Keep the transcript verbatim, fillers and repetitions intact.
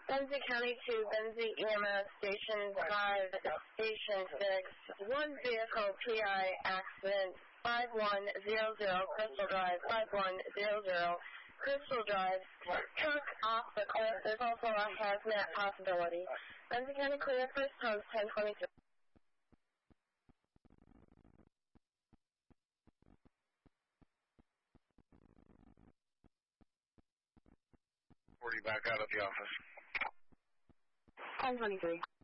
Benzie County to Benzie E M S Station five, Station six, one vehicle P I accident, five one zero zero Crystal Drive, five one zero zero Crystal Drive, truck off the cliff. There's also a hazmat possibility. Benzie County clear, first post ten twenty-three. forty back out of the office. ten twenty-three.